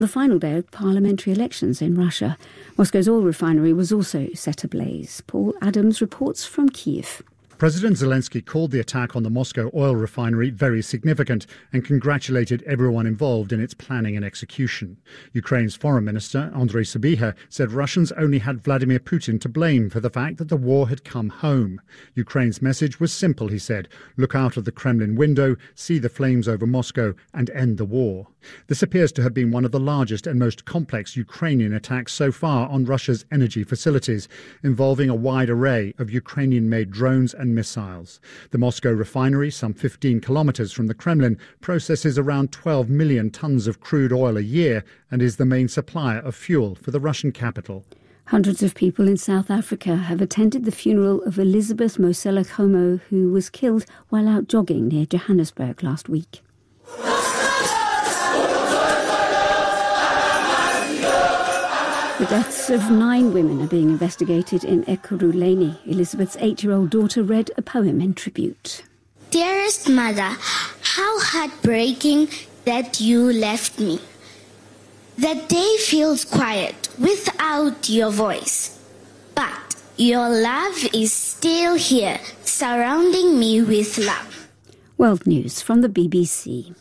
The final day of parliamentary elections in Russia. Moscow's oil refinery was also set ablaze. Paul Adams reports from Kyiv. President Zelensky called the attack on the Moscow oil refinery very significant and congratulated everyone involved in its planning and execution. Ukraine's foreign minister, Andrei Sybiha, said Russians only had Vladimir Putin to blame for the fact that the war had come home. Ukraine's message was simple, he said. Look out of the Kremlin window, see the flames over Moscow and end the war. This appears to have been one of the largest and most complex Ukrainian attacks so far on Russia's energy facilities, involving a wide array of Ukrainian-made drones and missiles. The Moscow refinery, some 15 kilometres from the Kremlin, processes around 12 million tonnes of crude oil a year and is the main supplier of fuel for the Russian capital. Hundreds of people in South Africa have attended the funeral of Elizabeth Mosela Homo, who was killed while out jogging near Johannesburg last week. The deaths of 9 women are being investigated in Ekurhuleni. Elizabeth's 8-year-old daughter read a poem in tribute. Dearest mother, how heartbreaking that you left me. That day feels quiet without your voice. But your love is still here, surrounding me with love. World News from the BBC.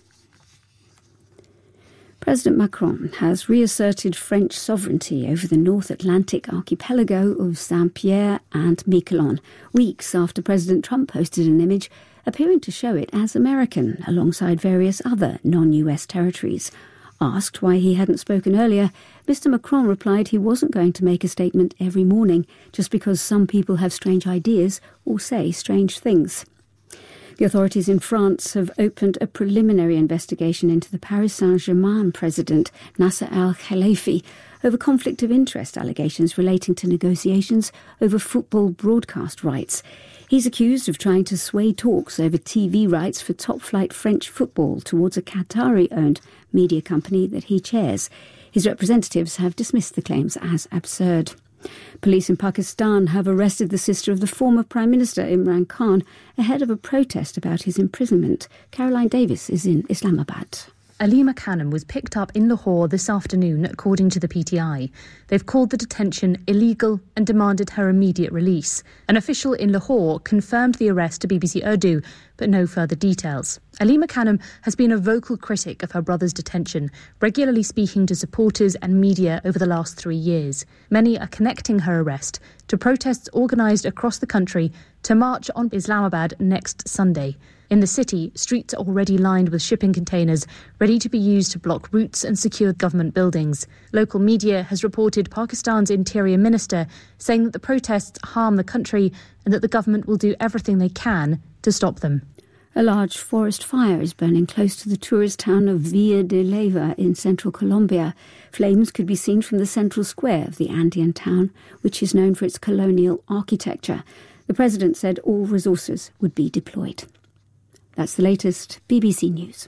President Macron has reasserted French sovereignty over the North Atlantic archipelago of Saint-Pierre and Miquelon, weeks after President Trump posted an image appearing to show it as American, alongside various other non-US territories. Asked why he hadn't spoken earlier, Mr. Macron replied he wasn't going to make a statement every morning just because some people have strange ideas or say strange things. The authorities in France have opened a preliminary investigation into the Paris Saint-Germain president, Nasser Al-Khelaifi, over conflict of interest allegations relating to negotiations over football broadcast rights. He's accused of trying to sway talks over TV rights for top-flight French football towards a Qatari-owned media company that he chairs. His representatives have dismissed the claims as absurd. Police in Pakistan have arrested the sister of the former Prime Minister Imran Khan ahead of a protest about his imprisonment. Caroline Davis is in Islamabad. Alima Khanum was picked up in Lahore this afternoon, according to the PTI. They've called the detention illegal and demanded her immediate release. An official in Lahore confirmed the arrest to BBC Urdu, but no further details. Alima Khanum has been a vocal critic of her brother's detention, regularly speaking to supporters and media over the last 3 years. Many are connecting her arrest to protests organised across the country to march on Islamabad next Sunday. In the city, streets are already lined with shipping containers ready to be used to block routes and secure government buildings. Local media has reported Pakistan's Interior Minister saying that the protests harm the country and that the government will do everything they can to stop them. A large forest fire is burning close to the tourist town of Villa de Leyva in central Colombia. Flames could be seen from the central square of the Andean town, which is known for its colonial architecture. The president said all resources would be deployed. That's the latest BBC News.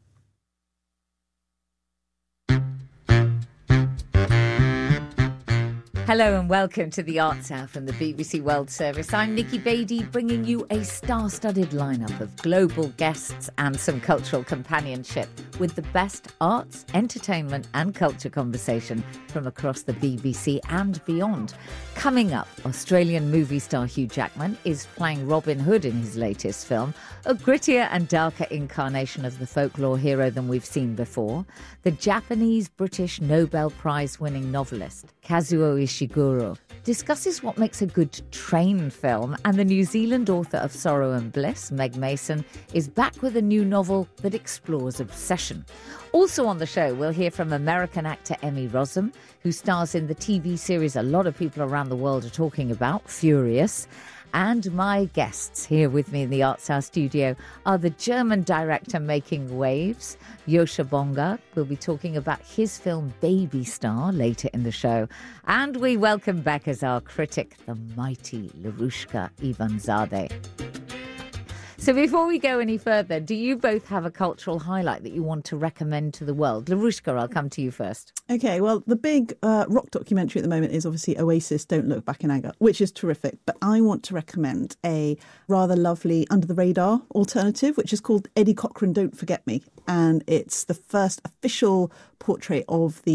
Hello and welcome to the Arts Hour from the BBC World Service. I'm Nikki Beattie, bringing you a star-studded lineup of global guests and some cultural companionship with the best arts, entertainment and culture conversation from across the BBC and beyond. Coming up, Australian movie star Hugh Jackman is playing Robin Hood in his latest film, a grittier and darker incarnation of the folklore hero than we've seen before. The Japanese-British Nobel Prize-winning novelist Kazuo Ishiguro discusses what makes a good train film, and the New Zealand author of Sorrow and Bliss, Meg Mason, is back with a new novel that explores obsession. Also on the show, we'll hear from American actor Emmy Rossum, who stars in the TV series a lot of people around the world are talking about, Furious. And my guests here with me in the Arts House studio are the German director making waves, Joscha Bonga. We'll be talking about his film Baby Star later in the show. And we welcome back as our critic, the mighty Larushka Ivanzadeh. So before we go any further, do you both have a cultural highlight that you want to recommend to the world? Larushka, I'll come to you first. OK, well, the big rock documentary at the moment is obviously Oasis, Don't Look Back in Anger, which is terrific. But I want to recommend a rather lovely under-the-radar alternative, which is called Eddie Cochran, Don't Forget Me. And it's the first official portrait of the